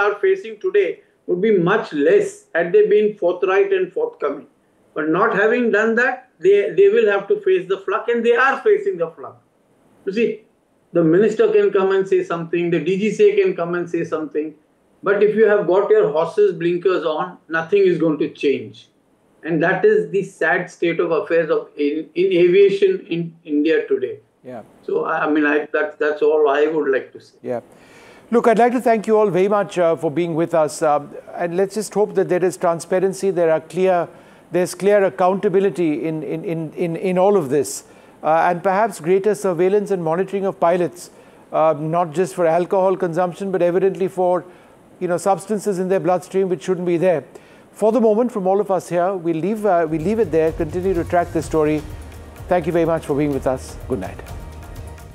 are facing today would be much less had they been forthright and forthcoming. But not having done that, they will have to face the flak, and they are facing the flak. You see, the minister can come and say something, the DGCA can come and say something, but if you have got your horse's blinkers on, nothing is going to change. And that is the sad state of affairs in aviation in India today. Yeah. So, I mean, that's all I would like to say. Yeah. Look, I'd like to thank you all very much for being with us. And let's just hope that there is transparency, there's clear accountability in all of this. And perhaps greater surveillance and monitoring of pilots, not just for alcohol consumption, but evidently for substances in their bloodstream which shouldn't be there. For the moment, from all of us here, we leave it there, continue to track this story. Thank you very much for being with us. Good night.